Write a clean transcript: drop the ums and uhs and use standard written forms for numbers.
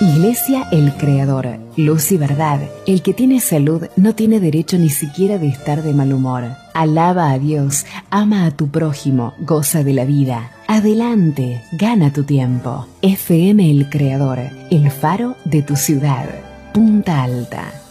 Iglesia El Creador, luz y verdad. El que tiene salud no tiene derecho ni siquiera de estar de mal humor. Alaba a Dios, ama a tu prójimo, goza de la vida. Adelante, gana tu tiempo. FM El Creador, el faro de tu ciudad. Punta Alta.